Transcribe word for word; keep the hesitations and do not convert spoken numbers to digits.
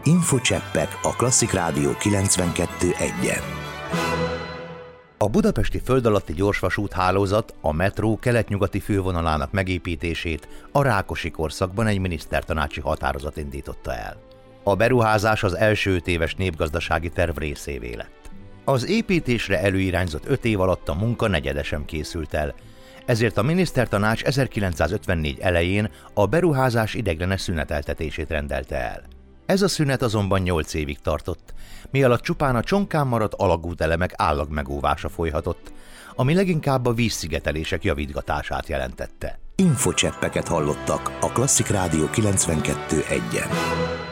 Infocseppek a Klasszik Rádió kilencvenkettő egyen. A budapesti földalatti gyorsvasút hálózat a metró kelet-nyugati fővonalának megépítését a Rákosi korszakban egy minisztertanácsi határozat indította el. A beruházás az első öt éves népgazdasági terv részévé lett. Az építésre előirányzott öt év alatt a munka negyede sem készült el, ezért a minisztertanács ezerkilencszázötvennégy elején a beruházás ideiglenes szüneteltetését rendelte el. Ez a szünet azonban nyolc évig tartott, mi alatt csupán a csonkán maradt alagútelemek állagmegóvása folyhatott, ami leginkább a vízszigetelések javítgatását jelentette. Infocseppeket hallottak a Klasszik Rádió kilencvenkettő egyen.